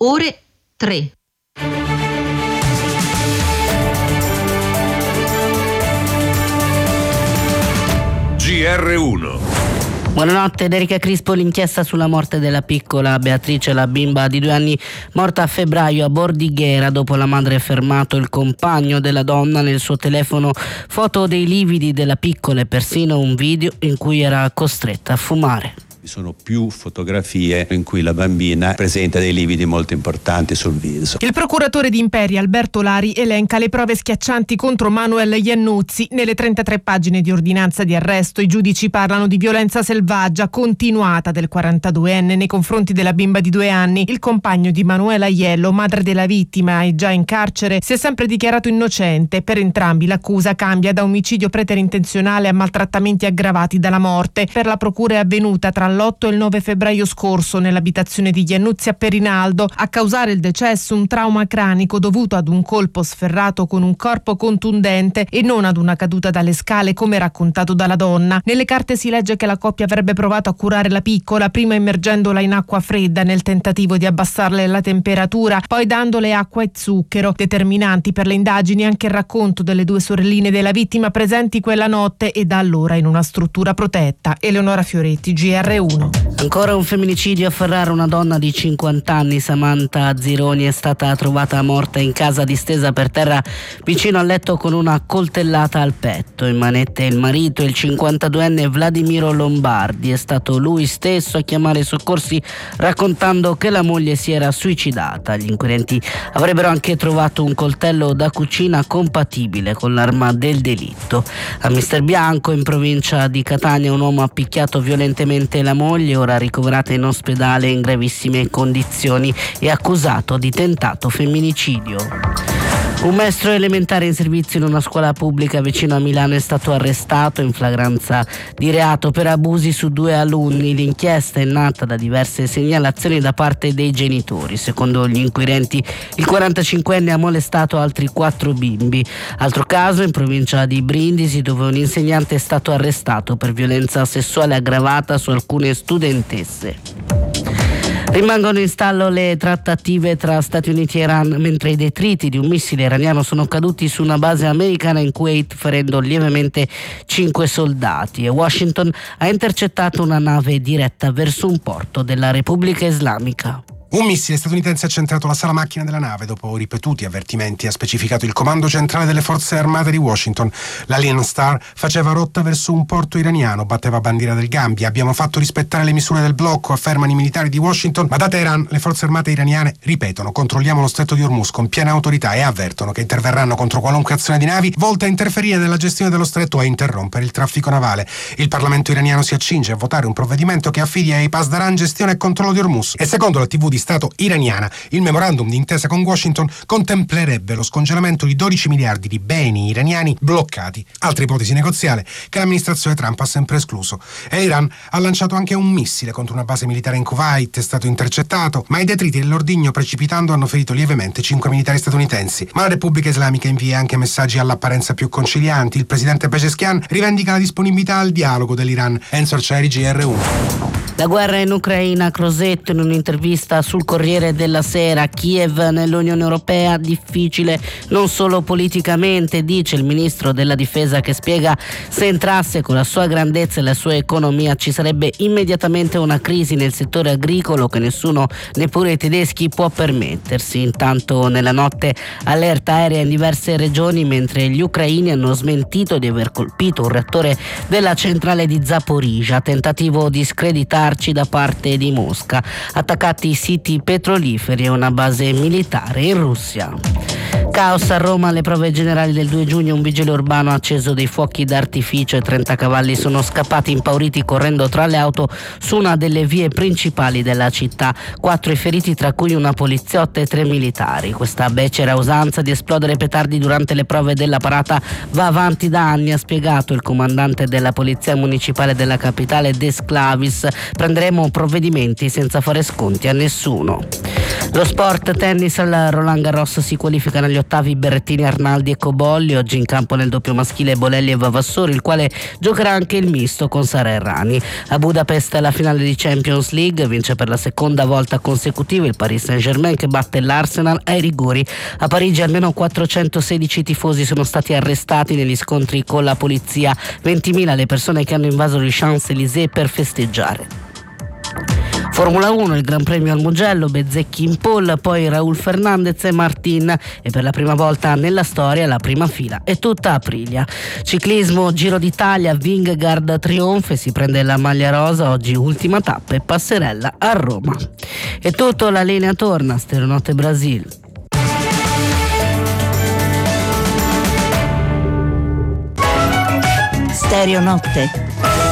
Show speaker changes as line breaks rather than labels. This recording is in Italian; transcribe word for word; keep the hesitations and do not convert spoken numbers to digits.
ore tre.
G R uno.
Buonanotte, da Erika Crispo. L'inchiesta sulla morte della piccola Beatrice, la bimba di due anni morta a febbraio a Bordighera dopo la madre ha fermato il compagno della donna nel suo telefono foto dei lividi della piccola e persino un video in cui era costretta a fumare.
Ci sono più fotografie in cui la bambina presenta dei lividi molto importanti sul viso.
Il procuratore di Imperia Alberto Lari elenca le prove schiaccianti contro Manuel Iannuzzi. Nelle trentatré pagine di ordinanza di arresto i giudici parlano di violenza selvaggia continuata del quarantaduenne nei confronti della bimba di due anni. Il compagno di Manuela Aiello, madre della vittima e già in carcere, si è sempre dichiarato innocente. Per entrambi l'accusa cambia da omicidio preterintenzionale a maltrattamenti aggravati dalla morte. Per la procura è avvenuta tra l'otto e il nove febbraio scorso nell'abitazione di Iannuzzi a Perinaldo. A causare il decesso un trauma cranico dovuto ad un colpo sferrato con un corpo contundente e non ad una caduta dalle scale come raccontato dalla donna. Nelle carte si legge che la coppia avrebbe provato a curare la piccola, prima immergendola in acqua fredda nel tentativo di abbassarle la temperatura, poi dandole acqua e zucchero. Determinanti per le indagini anche il racconto delle due sorelline della vittima presenti quella notte e da allora in una struttura protetta. Eleonora Fioretti, G R uno.
Ancora un femminicidio a Ferrara. Una donna di cinquanta anni, Samantha Zironi, è stata trovata morta in casa distesa per terra vicino al letto con una coltellata al petto. In manette il marito, il cinquantaduenne Vladimiro Lombardi. È stato lui stesso a chiamare i soccorsi raccontando che la moglie si era suicidata. Gli inquirenti avrebbero anche trovato un coltello da cucina compatibile con l'arma del delitto. A Mister Bianco, in provincia di Catania, un uomo ha picchiato violentemente la moglie, ora ricoverata in ospedale in gravissime condizioni e accusato di tentato femminicidio. Un maestro elementare in servizio in una scuola pubblica vicino a Milano è stato arrestato in flagranza di reato per abusi su due alunni. L'inchiesta è nata da diverse segnalazioni da parte dei genitori. Secondo gli inquirenti, il quarantacinquenne ha molestato altri quattro bimbi. Altro caso in provincia di Brindisi, dove un insegnante è stato arrestato per violenza sessuale aggravata su alcune studentesse. Rimangono in stallo le trattative tra Stati Uniti e Iran, mentre i detriti di un missile iraniano sono caduti su una base americana in Kuwait, ferendo lievemente cinque soldati, e Washington ha intercettato una nave diretta verso un porto della Repubblica Islamica.
Un missile statunitense ha centrato la sala macchina della nave. Dopo ripetuti avvertimenti ha specificato il comando centrale delle forze armate di Washington. L'Alien Star faceva rotta verso un porto iraniano, batteva bandiera del Gambia. Abbiamo fatto rispettare le misure del blocco, affermano i militari di Washington, ma da Teheran le forze armate iraniane ripetono: controlliamo lo stretto di Hormuz con piena autorità, e avvertono che interverranno contro qualunque azione di navi volta a interferire nella gestione dello stretto e a interrompere il traffico navale. Il Parlamento iraniano si accinge a votare un provvedimento che affidia ai Pasdaran gestione e controllo di Hormuz, e secondo la tivù di Stato iraniana il memorandum d'intesa con Washington contemplerebbe lo scongelamento di dodici miliardi di beni iraniani bloccati, altra ipotesi negoziale che l'amministrazione Trump ha sempre escluso. E Iran ha lanciato anche un missile contro una base militare in Kuwait, è stato intercettato, ma i detriti dell'ordigno precipitando hanno ferito lievemente cinque militari statunitensi. Ma la Repubblica Islamica invia anche messaggi all'apparenza più concilianti. Il presidente Pezeshkian rivendica la disponibilità al dialogo dell'Iran. Enzo Arcieri, G R uno.
La guerra in Ucraina. Crosetto in un'intervista sul Corriere della Sera: Kiev nell'Unione Europea difficile non solo politicamente, dice il ministro della difesa, che spiega: se entrasse con la sua grandezza e la sua economia ci sarebbe immediatamente una crisi nel settore agricolo che nessuno, neppure i tedeschi, può permettersi. Intanto nella notte allerta aerea in diverse regioni, mentre gli ucraini hanno smentito di aver colpito un reattore della centrale di Zaporizhzhia, tentativo di screditarci da parte di Mosca. Attaccati i siti petroliferi e una base militare in Russia. Caos a Roma alle prove generali del due giugno. Un vigile urbano ha acceso dei fuochi d'artificio e trenta cavalli sono scappati impauriti correndo tra le auto su una delle vie principali della città. Quattro i feriti, tra cui una poliziotta e tre militari. Questa becera usanza di esplodere petardi durante le prove della parata va avanti da anni, ha spiegato il comandante della polizia municipale della capitale, De Sclavis. Prenderemo provvedimenti senza fare sconti a nessuno. Lo sport tennis. Al Roland Garros si qualificano agli ottavi Berrettini, Arnaldi e Cobolli. Oggi in campo nel doppio maschile Bolelli e Vavassori, il quale giocherà anche il misto con Sara Errani. A Budapest la finale di Champions League, vince per la seconda volta consecutiva il Paris Saint-Germain che batte l'Arsenal ai rigori. A Parigi almeno quattrocentosedici tifosi sono stati arrestati negli scontri con la polizia, ventimila le persone che hanno invaso gli Champs-Élysées per festeggiare. Formula uno, il Gran Premio al Mugello, Bezzecchi in pole, poi Raul Fernandez e Martin, e per la prima volta nella storia la prima fila è tutta Aprilia. Ciclismo, Giro d'Italia, Vingegaard trionfa e si prende la maglia rosa, oggi ultima tappa e passerella a Roma. È tutto, la linea torna, Stereonotte Brasil.
Stereonotte.